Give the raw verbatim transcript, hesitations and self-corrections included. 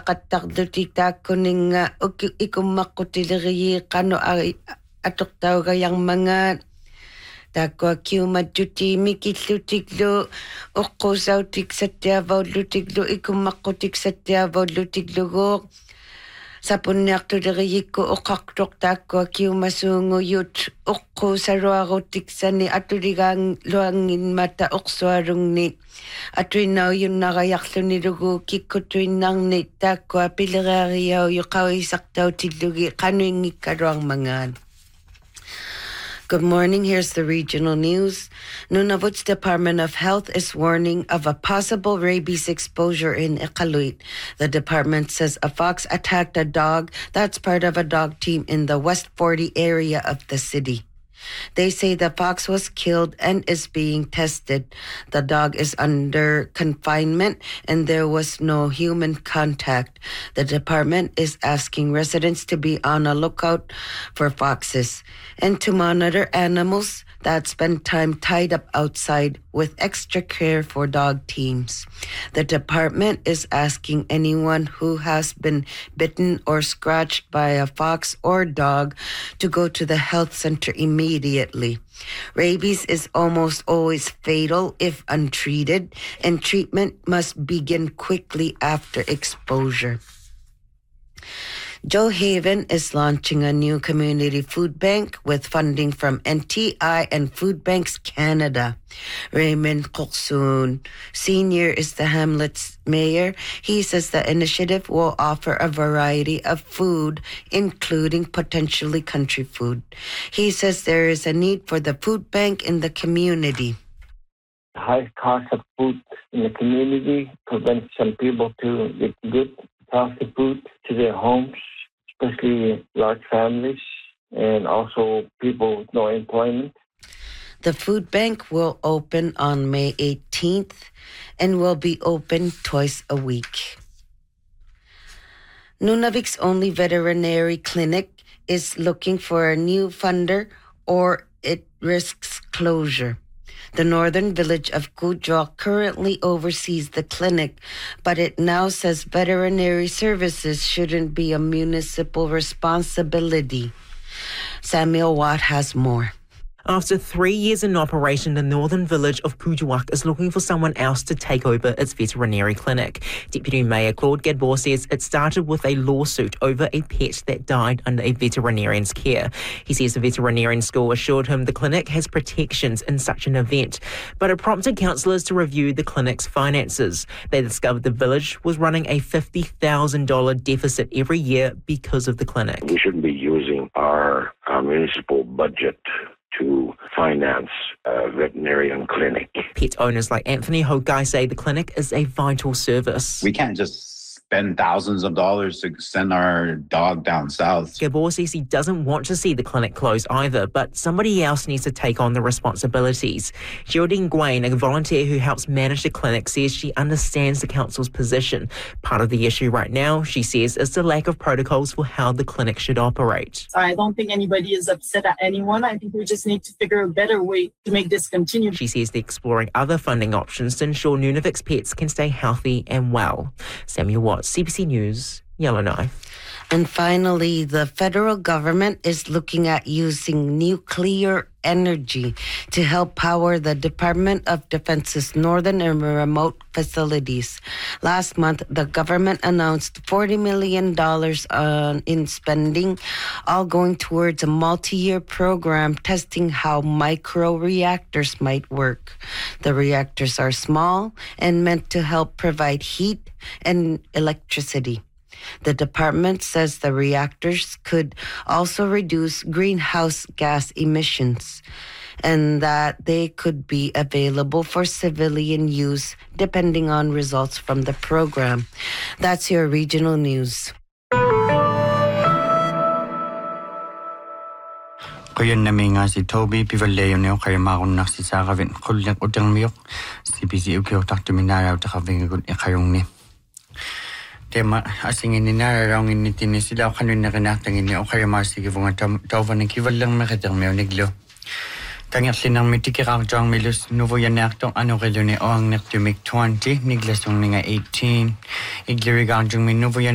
taqattarlutik taakkuninga ikummaqqutilerigi qanu atortaugayarmangaat taakua kiumattuti mikillutiklu uqqusautik sattiavaullutiklu ikummaqutik sattiavaullutikluguuq sapunniartulerigikku uqqartuq taakkua kiumasuunguyut uqquusaruarutiksani atuligaang luanginmata uqsualungni atuinnauyunnarayarlunilugu kikkutuinnarni taakkua pilereariau yuqawisartautillugi qanuingikkaluarmangaan. Good morning. Here's the regional news. Nunavut's Department of Health is warning of a possible rabies exposure in Iqaluit. The department says a fox attacked a dog that's part of a dog team in the West forty area of the city. They say the fox was killed and is being tested. The dog is under confinement and there was no human contact. The department is asking residents to be on a lookout for foxes and to monitor animals that spend time tied up outside with extra care for dog teams. The department is asking anyone who has been bitten or scratched by a fox or dog to go to the health center immediately. Rabies is almost always fatal if untreated, and treatment must begin quickly after exposure. Joe Haven is launching a new community food bank with funding from N T I and Food Banks Canada. Raymond Koksoon Senior is the hamlet's mayor. He says the initiative will offer a variety of food, including potentially country food. He says there is a need for the food bank in the community. The high cost of food in the community prevents some people to get good, healthy food to their homes, especially large families and also people with no employment. The food bank will open on May eighteenth and will be open twice a week. Nunavut's only veterinary clinic is looking for a new funder or it risks closure. The northern village of Kuujjuaq currently oversees the clinic, but it now says veterinary services shouldn't be a municipal responsibility. Samuel Watt has more. After three years in operation, the northern village of Kuujjuaq is looking for someone else to take over its veterinary clinic. Deputy Mayor Claude Gadbois says it started with a lawsuit over a pet that died under a veterinarian's care. He says the veterinarian school assured him the clinic has protections in such an event, but it prompted councillors to review the clinic's finances. They discovered the village was running a fifty thousand dollars deficit every year because of the clinic. We shouldn't be using our, our municipal budget to finance a veterinarian clinic. Pet owners like Anthony Hogai say the clinic is a vital service. We can't just spend thousands of dollars to send our dog down south. Gabor says he doesn't want to see the clinic close either, but somebody else needs to take on the responsibilities. Geraldine Gwain, a volunteer who helps manage the clinic, says she understands the council's position. Part of the issue right now, she says, is the lack of protocols for how the clinic should operate. I don't think anybody is upset at anyone. I think we just need to figure a better way to make this continue. She says they're exploring other funding options to ensure Nunavut's pets can stay healthy and well. Samuel Watts, C B C News, Yellowknife. And finally, the federal government is looking at using nuclear energy to help power the Department of Defense's northern and remote facilities. Last month, the government announced forty million dollars uh, in spending, all going towards a multi-year program testing how micro-reactors might work. The reactors are small and meant to help provide heat and electricity. The department says the reactors could also reduce greenhouse gas emissions and that they could be available for civilian use depending on results from the program. That's your regional news. Koyan nami nga si Toby Pivaleyo neo kaya makunak si Saravin kulyak utang miyok si P C ukiyo taktuminaraw takavingagod ikayong ni. Tema asingin ni nararangin ni tinisilaw kanun na kinatangin ni o kaya masigivong at tawa ng kiwalang makatang mew niglo. Kanyat sinang mitikirang jang milus nuvo yan naktong ano kayo ni o ang naktumik twenty niglasong nga eighteen. Iglirigang jang minuvo yan